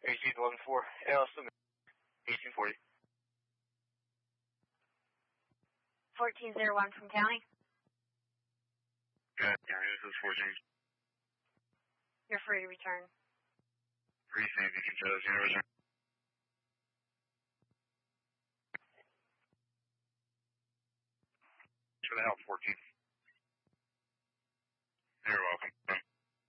1814, Allison, 1840. 1401 from County. County, this is 14. You're free to return. Free, thank you, Control, return. For the help, 14.